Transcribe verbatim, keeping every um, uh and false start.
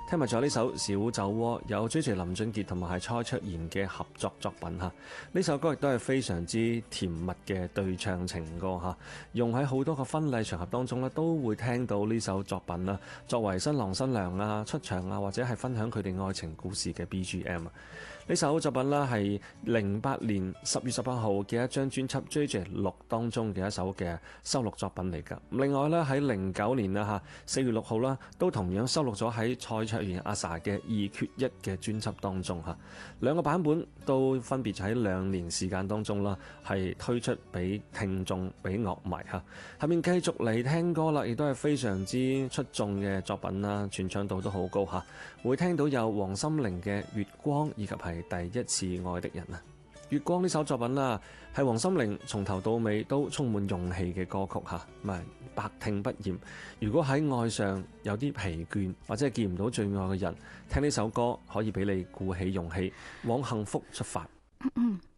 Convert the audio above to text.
聽埋咗呢首小酒窩，有追隨林俊傑同埋係蔡卓妍嘅合作作品嚇。呢首歌亦都係非常之甜蜜嘅對唱情歌嚇，用喺好多個婚禮場合當中咧，都會聽到呢首作品啦，作為新郎新娘啊出場啊，或者係分享佢哋愛情故事嘅 B G M 啊。呢首作品啦係零八年十月十八號嘅一張專輯《J J 六》當中嘅一首嘅收錄作品嚟㗎。另外咧喺零九年啦嚇四月六號啦，都同樣收錄咗喺蔡卓妍阿 sa 嘅二缺一嘅專輯當中嚇。兩個版本都分別喺兩年時間當中啦，係推出俾聽眾俾樂迷嚇。下面繼續嚟聽歌啦，亦都係非常之出眾嘅作品啦，傳唱度都好高嚇。會聽到有黃心凌嘅《月光》以及係第一次愛的人啊。月光呢首作品啦，係黃心凌從頭到尾都充滿勇氣嘅歌曲嚇，唔係百聽不厭。如果喺愛上有啲疲倦或者係見唔到最愛嘅人，聽呢首歌可以俾你鼓起勇氣往幸福出發。